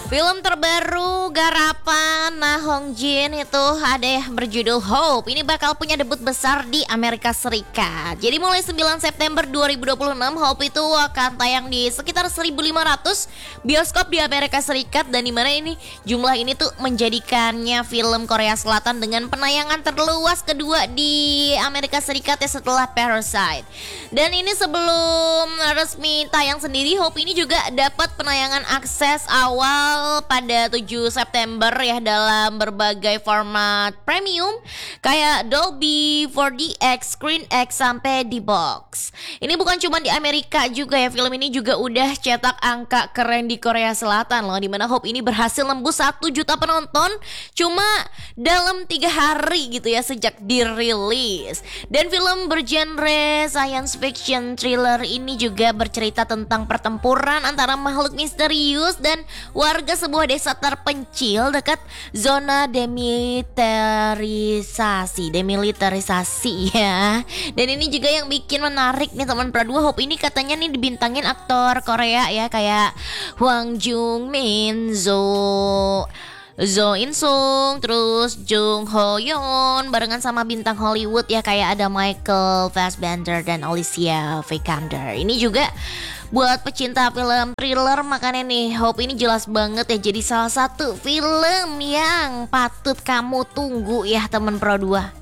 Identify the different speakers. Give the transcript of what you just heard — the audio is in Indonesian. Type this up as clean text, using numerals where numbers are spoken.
Speaker 1: Film terbaru garapan Nah Hong Jin itu ada yang berjudul Hope. Ini bakal punya debut besar di Amerika Serikat. Jadi mulai 9 September 2026 Hope itu akan tayang di sekitar 1.500 bioskop di Amerika Serikat. Dan dimana ini jumlah ini tuh menjadikannya film Korea Selatan dengan penayangan terluas kedua di Amerika Serikat ya setelah Parasite. Dan ini sebelum resmi tayang sendiri, Hope ini juga dapat penayangan akses awal pada 7 September ya dalam berbagai format premium kayak Dolby, 4DX, ScreenX sampai D-Box. Ini bukan cuma di Amerika juga ya, film ini juga udah cetak angka keren di Korea Selatan loh, dimana Hope ini berhasil nembus 1 juta penonton cuma dalam 3 hari gitu ya sejak dirilis. Dan film bergenre science fiction thriller ini juga bercerita tentang pertempuran antara makhluk misterius dan warga sebuah desa terpencil dekat zona demilitarisasi ya. Dan ini juga yang bikin menarik nih teman Pradua, Hope ini katanya nih dibintangin aktor Korea ya kayak Hwang Jung Min, Zo In Sung, terus Jung Ho Yeon barengan sama bintang Hollywood ya kayak ada Michael Fassbender dan Alicia Vikander. Ini juga buat pecinta film thriller, makanya nih Hope ini jelas banget ya jadi salah satu film yang patut kamu tunggu ya teman Pro 2.